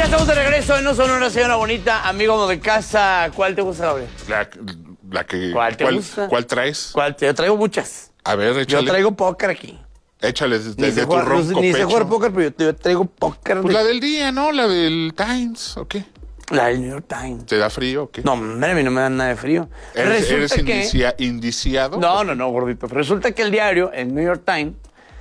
estamos de regreso en No Sonora, señora bonita. Amigo de casa, ¿cuál te gusta, Gabriel? La que... ¿Cuál te gusta? ¿Cuál traes? Yo traigo muchas. A ver, échale. Yo traigo póker aquí. Échale desde tu jugar, ronco ni sé pecho. jugar póker, pero yo traigo póker. Pues la del día, ¿no? La del Times, ¿o qué? La del New York Times. ¿Te da frío o qué? No, hombre, a mí no me da nada de frío. ¿Eres que... indiciado? No, gordito. Resulta que el diario, el New York Times,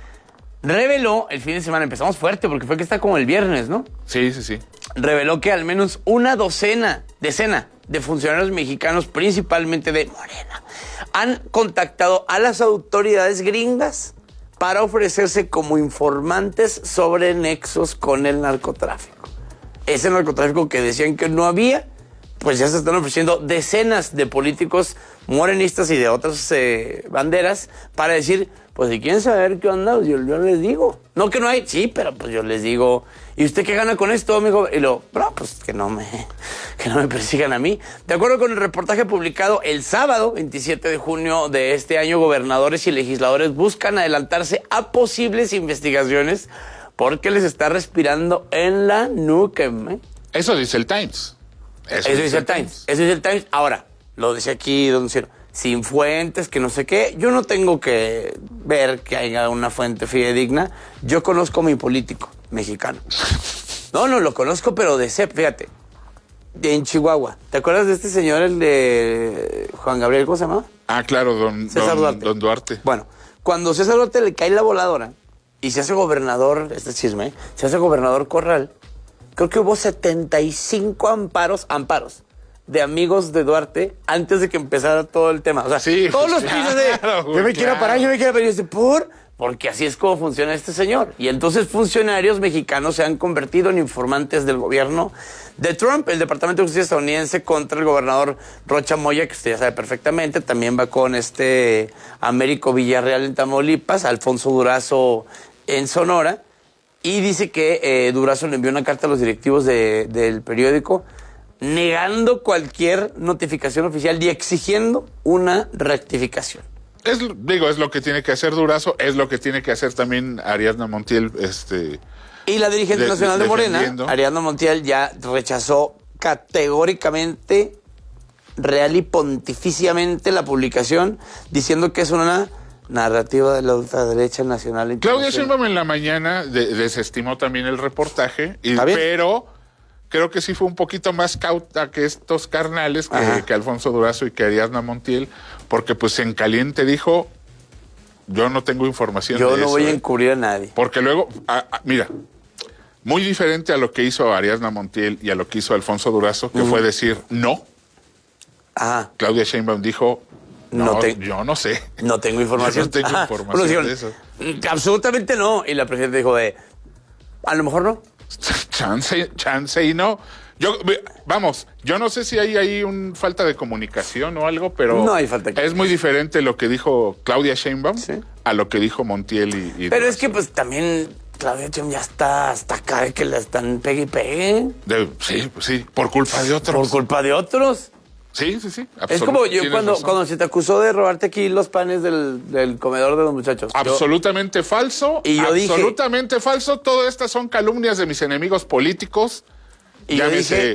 reveló el fin de semana, empezamos fuerte porque fue que está como el viernes, ¿no? Sí. Reveló que al menos una decena de funcionarios mexicanos, principalmente de Morena, han contactado a las autoridades gringas para ofrecerse como informantes sobre nexos con el narcotráfico. Ese narcotráfico que decían que no había, pues ya se están ofreciendo decenas de políticos morenistas y de otras banderas para decir, pues si quieren saber qué onda, yo les digo. No que no hay, sí, pero pues yo les digo. ¿Y usted qué gana con esto, amigo? Y pues que no me persigan a mí. De acuerdo con el reportaje publicado el sábado, 27 de junio de este año, gobernadores y legisladores buscan adelantarse a posibles investigaciones porque les está respirando en la nuca, ¿eh? Eso dice el Times. Eso dice el Times. Eso dice el Times. Ahora, lo dice aquí, don Ciro, sin fuentes, que no sé qué. Yo no tengo que ver que haya una fuente fidedigna. Yo conozco a mi político mexicano. No, lo conozco, pero de CEP, fíjate. En Chihuahua. ¿Te acuerdas de este señor, el de Juan Gabriel, ¿cómo se llama? Ah, claro, don Duarte. Bueno, cuando César Duarte le cae la voladora y se hace gobernador, este chisme, se hace gobernador Corral, creo que hubo 75 amparos de amigos de Duarte antes de que empezara todo el tema. O sea, sí, todos los pisos de yo me quiero parar. Y dice, porque así es como funciona este señor. Y entonces funcionarios mexicanos se han convertido en informantes del gobierno de Trump. El Departamento de Justicia estadounidense contra el gobernador Rocha Moya, que usted ya sabe perfectamente, también va con Américo Villarreal en Tamaulipas, Alfonso Durazo en Sonora, y dice que Durazo le envió una carta a los directivos del periódico negando cualquier notificación oficial y exigiendo una rectificación. Es lo que tiene que hacer Durazo, es lo que tiene que hacer también Ariadna Montiel, Y la dirigente nacional de Morena, defendiendo. Ariadna Montiel, ya rechazó categóricamente, real y pontificiamente la publicación, diciendo que es una narrativa de la ultraderecha nacional. Claudia Sheinbaum en la mañana desestimó también el reportaje, pero creo que sí fue un poquito más cauta que estos carnales, que Alfonso Durazo y que Ariadna Montiel, porque pues en caliente dijo, yo no tengo información de eso. Yo no voy a encubrir a nadie. Porque luego, mira, muy diferente a lo que hizo Ariadna Montiel y a lo que hizo Alfonso Durazo, que fue decir no. Claudia Sheinbaum dijo, yo no sé. No tengo información. Yo no tengo información de eso. Absolutamente no. Y la presidenta dijo a lo mejor no. Chance y no. Yo no sé si hay ahí un falta de comunicación o algo, pero no hay falta de es muy diferente lo que dijo Claudia Sheinbaum a lo que dijo Montiel y pero Durazo. es que pues también Claudia Sheinbaum ya está hasta acá de que la están pegue y pegue. Sí, por culpa de otros. Por culpa de otros. Sí. Es como yo cuando se te acusó de robarte aquí los panes del comedor de los muchachos. Absolutamente falso. Y yo absolutamente falso. Todas estas son calumnias de mis enemigos políticos. Llámese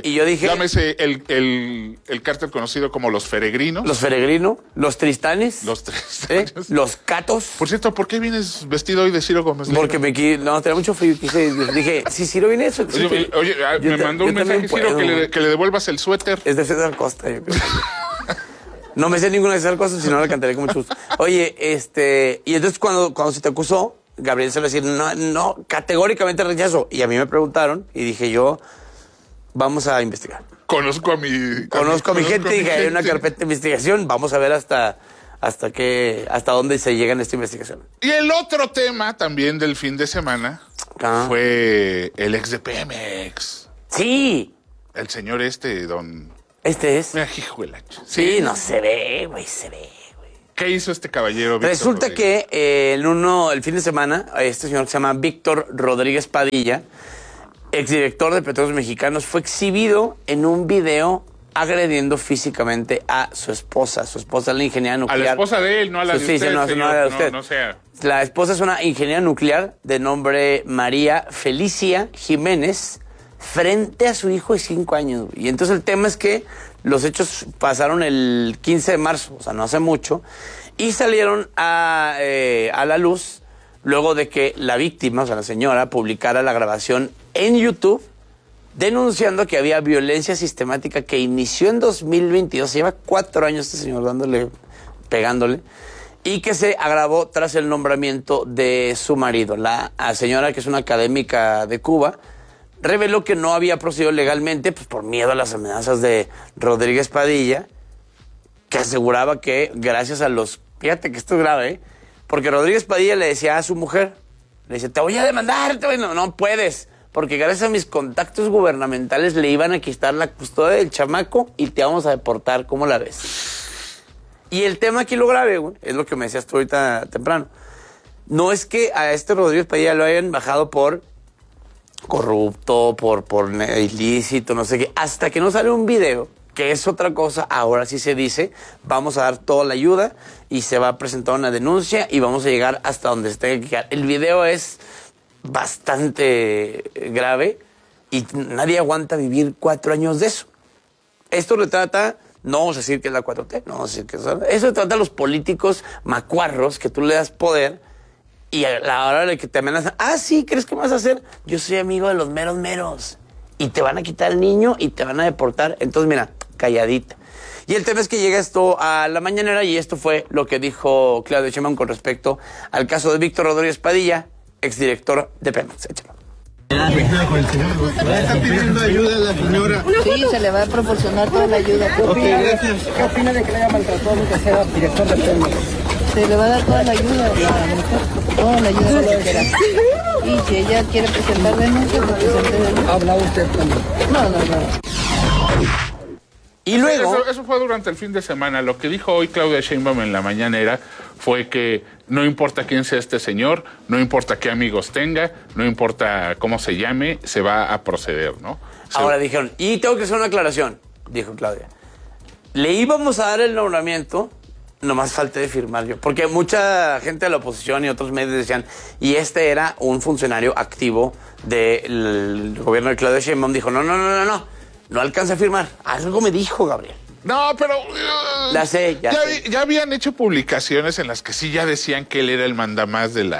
el cártel conocido como los Feregrinos. Los Feregrinos, los Tristanes. Los Catos. Por cierto, ¿por qué vienes vestido hoy de Ciro Gómez Leiva? Porque tenía mucho frío. Dije, si Ciro viene eso. Oye, me mandó un mensaje Ciro que le devuelvas el suéter. Es de César Costa, yo creo. No me sé ninguna de César Costa, si no la cantaré con mucho gusto. Oye, y entonces cuando se te acusó, Gabriel se lo decía, no, categóricamente rechazo. Y a mí me preguntaron y dije yo, vamos a investigar. Conozco a mi gente y que hay una carpeta de investigación. Vamos a ver hasta dónde se llega en esta investigación. Y el otro tema también del fin de semana fue el ex de Pemex. Sí. El señor don... Este es. Sí, no se ve, güey, ¿Qué hizo este caballero, Víctor Resulta Rodríguez? que el fin de semana, este señor que se llama Víctor Rodríguez Padilla, exdirector de Petróleos Mexicanos, fue exhibido en un video agrediendo físicamente a su esposa. Su esposa es la ingeniera nuclear. A la esposa de él, no a la de usted, señor. No sea. La esposa es una ingeniera nuclear de nombre María Felicia Jiménez frente a su hijo de 5 años. Y entonces el tema es que los hechos pasaron el 15 de marzo, o sea, no hace mucho, y salieron a la luz luego de que la víctima, o sea, la señora, publicara la grabación en YouTube denunciando que había violencia sistemática que inició en 2022, lleva 4 años este señor pegándole, y que se agravó tras el nombramiento de su marido. La señora, que es una académica de Cuba, reveló que no había procedido legalmente pues por miedo a las amenazas de Rodríguez Padilla, que aseguraba que gracias a los... Fíjate que esto es grave, porque Rodríguez Padilla le decía a su mujer, le dice, te voy a demandar, no puedes, porque gracias a mis contactos gubernamentales le iban a quitar la custodia del chamaco y te vamos a deportar, ¿cómo la ves? Y el tema aquí lo grave, güey, es lo que me decías tú ahorita temprano. No es que a este Rodríguez Padilla lo hayan bajado por corrupto, por ilícito, no sé qué, hasta que no sale un video, que es otra cosa, ahora sí se dice, vamos a dar toda la ayuda y se va a presentar una denuncia y vamos a llegar hasta donde se tenga que llegar. El video es bastante grave y nadie aguanta vivir 4 años de eso. Esto retrata, no vamos a decir que es la 4T, no vamos a decir que eso retrata a los políticos macuarros que tú le das poder y a la hora de que te amenazan, sí, ¿crees que me vas a hacer? Yo soy amigo de los meros meros. Y te van a quitar el niño y te van a deportar. Entonces, mira, calladita. Y el tema es que llega esto a la mañanera y esto fue lo que dijo Claudia Sheinbaum con respecto al caso de Víctor Rodríguez Padilla, exdirector de Pemex. Échalo. ¿Está pidiendo ayuda a la señora? Sí, se le va a proporcionar toda la ayuda. ¿Qué opina de que le haya maltratado que sea director de Pemex? Se le va a dar toda la ayuda a la mujer, toda la ayuda que quiera. Y si ella quiere presentar denuncia, pues presente denuncia. ¿Habla usted también? No. Y luego... Eso fue durante el fin de semana. Lo que dijo hoy Claudia Sheinbaum en la mañanera fue que no importa quién sea este señor, no importa qué amigos tenga, no importa cómo se llame, se va a proceder, ¿no? Ahora dijeron, y tengo que hacer una aclaración, dijo Claudia. Le íbamos a dar el nombramiento, nomás falté de firmar yo. Porque mucha gente de la oposición y otros medios decían, y este era un funcionario activo del gobierno de Claudia Sheinbaum. Dijo, no alcanza a firmar. Algo me dijo, Gabriel. No, pero... La sé, ya habían hecho publicaciones en las que sí ya decían que él era el mandamás del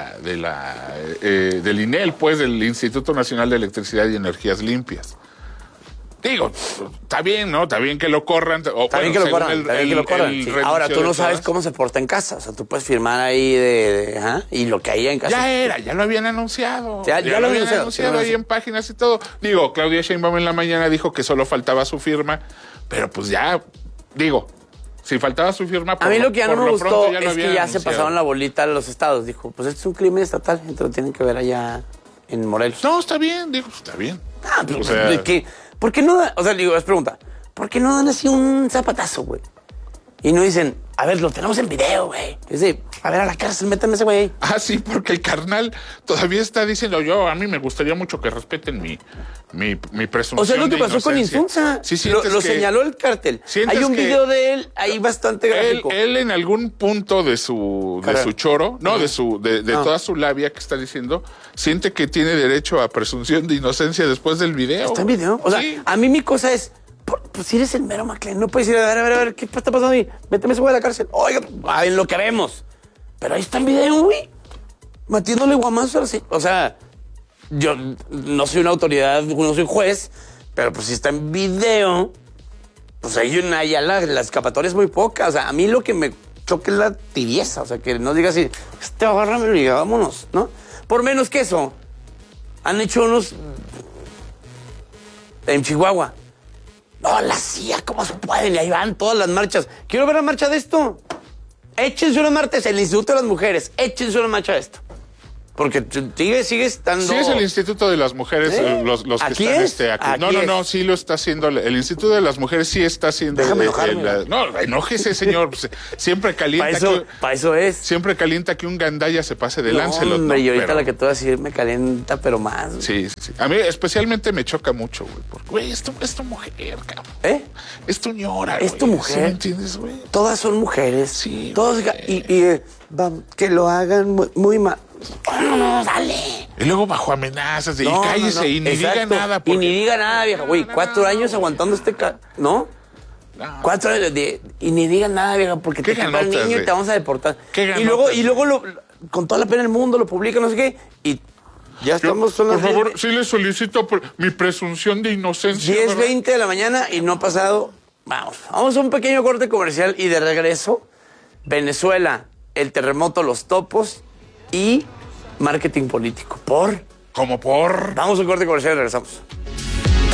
INEL, pues, del Instituto Nacional de Electricidad y Energías Limpias. Digo, está bien, ¿no? Está bien que lo corran. Está bien que lo corran. Sí. Ahora, tú no sabes cómo se porta en casa. O sea, tú puedes firmar ahí y lo que hay en casa. Ya lo habían anunciado. Ya lo habían anunciado ahí en páginas y todo. Digo, Claudia Sheinbaum en la mañana dijo que solo faltaba su firma, pero pues ya, digo, si faltaba su firma... A mí lo que ya no me gustó es que ya anunciado. Se pasaron la bolita a los estados. Dijo, pues esto es un crimen estatal, entonces lo tienen que ver allá en Morelos. No, está bien, digo, está bien. Pero, o sea, ¿de qué? ¿Por qué no dan, es pregunta, ¿por qué no dan así un zapatazo, güey? Y no dicen, a ver, lo tenemos en video, güey. Dice, a ver, a la cárcel, métame ese güey. Sí, porque el carnal todavía está diciendo, a mí me gustaría mucho que respeten mi presunción. O sea, es lo que pasó con Insunza. Sí, lo señaló el cártel. Hay un video de él ahí bastante gráfico. Él en algún punto de su choro, de toda su labia que está diciendo, siente que tiene derecho a presunción de inocencia después del video. ¿Está en video? O sea, a mí mi cosa es, pues si eres el mero McLean, no puedes ir a ver, ¿qué está pasando ahí? Méteme ese güey a la cárcel. Oiga, en lo que vemos. Pero ahí está el video, güey. Metiéndole guamazo así. O sea, yo no soy una autoridad, no soy juez, pero pues si está en video, pues ahí ya la escapatoria es muy poca. O sea, a mí lo que me choca es la tibieza. O sea, que no digas así, agárramelo y vámonos, ¿no? Por menos que eso, han hecho unos en Chihuahua. No, la CIA, ¿cómo se pueden? Y ahí van todas las marchas. Quiero ver la marcha de esto. Échense una marcha, el Instituto de las Mujeres. Échense una marcha de esto. Porque sigue estando... Sí, es el Instituto de las Mujeres, los ¿Aquí que están aquí. No, sí lo está haciendo. El Instituto de las Mujeres sí está haciendo... Déjame enojarme. No, enójese, señor. Siempre calienta... Para eso es. Siempre calienta que un gandalla se pase de Lancelot. Hombre, y ahorita la que te voy a decir me calienta, pero más. Sí. A mí especialmente me choca mucho, güey. Porque, güey, es tu mujer, cabrón. Es tu ñora, güey. Es tu mujer. ¿Sí me entiendes, güey? Todas son mujeres. Sí. Todas, que lo hagan muy mal. No, dale. Y luego bajo amenazas y cállese y ni diga nada. Y ni diga nada, vieja. Güey, 4 años aguantando ¿no? 4 años y ni diga nada, vieja, porque te queda el niño y te vamos a deportar. Y luego con toda la pena del mundo lo publica, no sé qué, y ya estamos... Por favor, sí le solicito mi presunción de inocencia. 10:20 de la mañana y no ha pasado... Vamos a un pequeño corte comercial y de regreso, Venezuela, el terremoto, los topos y marketing político. ¿Cómo por? Vamos a un corte comercial y regresamos.